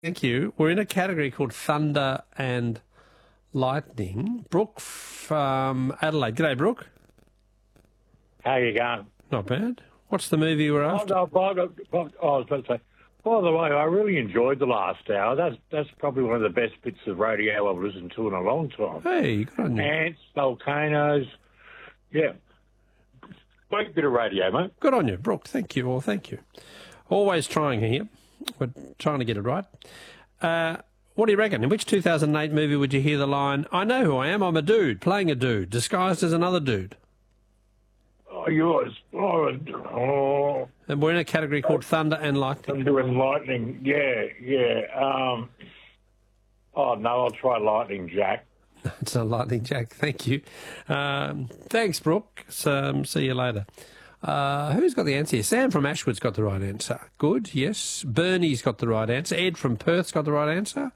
Thank you. We're in a category called Thunder and Lightning. Brooke from Adelaide. G'day, Brooke. How you going? Not bad. What's the movie you were after? I was about to say, by the way, I really enjoyed the last hour. That's probably one of the best bits of radio I've listened to in a long time. Hey, good on you. Ants, volcanoes, yeah. Great bit of radio, mate. Good on you, Brooke. Thank you. Well, thank you. Always trying here. We're trying to get it right. What do you reckon? In which 2008 movie would you hear the line, "I know who I am, I'm a dude, playing a dude, disguised as another dude"? Oh, yours. Oh. And we're in a category called Thunder and Lightning. Thunder and lightning, yeah. Oh, no, I'll try Lightning Jack. It's not Lightning Jack. Thank you. Thanks, Brooke. See you later. Who's got the answer here? Sam from Ashwood's got the right answer. Good, yes. Bernie's got the right answer. Ed from Perth's got the right answer.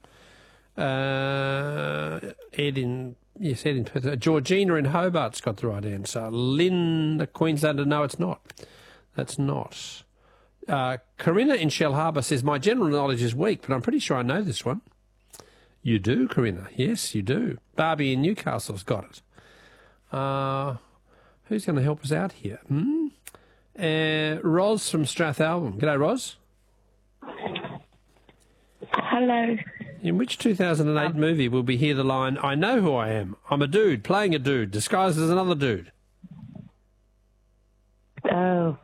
Ed in Perth. Georgina in Hobart's got the right answer. Lynn, the Queenslander, no, it's not. That's not. Corinna in Shell Harbour says, my general knowledge is weak, but I'm pretty sure I know this one. You do, Corinna. Yes, you do. Barbie in Newcastle's got it. Who's going to help us out here? Roz from Strathalbyn. G'day, Roz. Hello. In which 2008 movie will we hear the line, I know who I am, I'm a dude, playing a dude, disguised as another dude? Oh.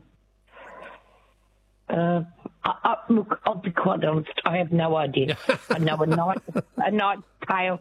Look, I'll be quite honest. I have no idea. I know a night tale,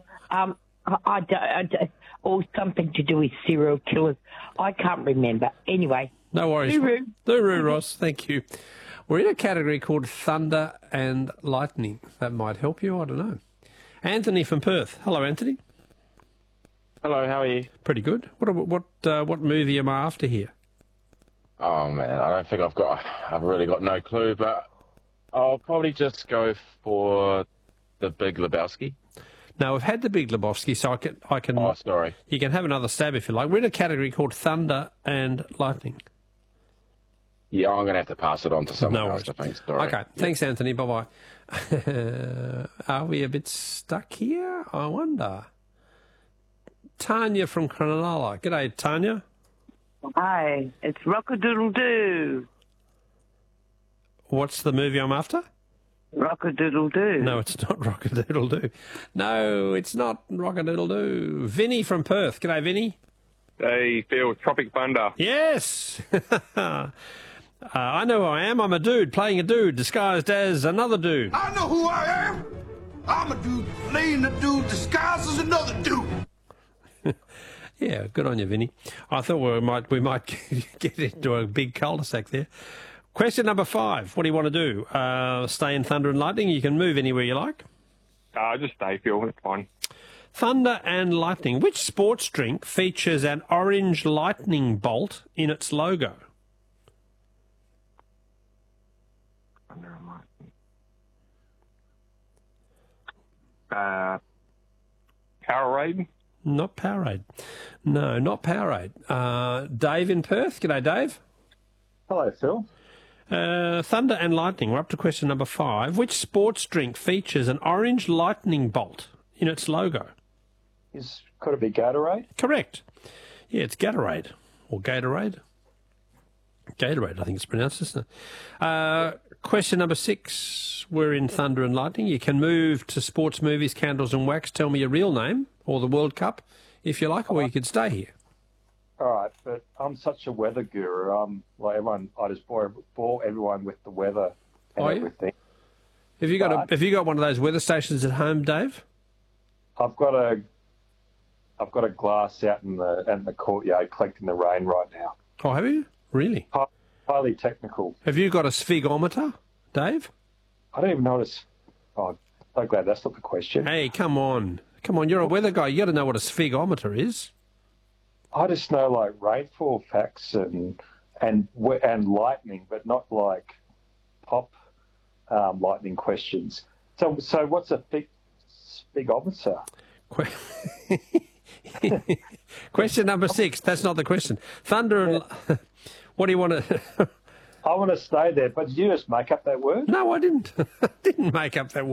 or something to do with serial killers. I can't remember. Anyway. No worries. Hooroo, Ross. Thank you. We're in a category called Thunder and Lightning. That might help you. I don't know. Anthony from Perth. Hello, Anthony. Hello, how are you? Pretty good. What movie am I after here? Oh man, I don't think I've really got no clue, but I'll probably just go for The Big Lebowski. No, we've had The Big Lebowski, so I can. Oh, sorry. You can have another stab if you like. We're in a category called Thunder and Lightning. Yeah, I'm going to have to pass it on to someone else, I think. Sorry. Okay, thanks, Anthony. Bye-bye. Are we a bit stuck here? I wonder. Tanya from Cronulla. G'day, Tanya. Hi, it's Rock-a-Doodle-Doo. What's the movie I'm after? Rock-a-Doodle-Doo. No, it's not Rock-a-Doodle-Doo. No, it's not Rock-a-Doodle-Doo. Vinny from Perth. G'day, Vinny. Hey, Phil, Tropic Thunder. Yes. I know who I am. I'm a dude playing a dude disguised as another dude. I know who I am. I'm a dude playing a dude disguised as another dude. Yeah, good on you, Vinny. I thought we might get into a big cul-de-sac there. Question number 5. What do you want to do? Stay in Thunder and Lightning? You can move anywhere you like. Just stay, Phil. It's fine. Thunder and Lightning. Which sports drink features an orange lightning bolt in its logo? Thunder and Lightning. Powerade? Not Powerade. No, not Powerade. Dave in Perth. G'day, Dave. Hello, Phil. Thunder and Lightning. We're up to question number 5. Which sports drink features an orange lightning bolt in its logo? Could it be Gatorade? Correct. Yeah, it's Gatorade. Or Gatorade. Gatorade, I think it's pronounced, isn't it? Question number 6. We're in Thunder and Lightning. You can move to sports, movies, candles and wax. Tell me your real name, or the World Cup, if you like, or you could stay here. All right, but I'm such a weather guru. Like everyone, I just bore everyone with the weather and everything. Have you got one of those weather stations at home, Dave? I've got a glass out in the courtyard collecting the rain right now. Oh, have you? Really? Highly technical. Have you got a sphigometer, Dave? I don't even notice. Oh, I'm glad that's not the question. Hey, come on. You're a weather guy. You got to know what a sphigometer is. I just know like rainfall facts and lightning, but not like pop lightning questions. So what's a sphigometer? Question number 6. That's not the question. Thunder and... What do you want to... I want to stay there, but did you just make up that word? No, I didn't. I didn't make up that word.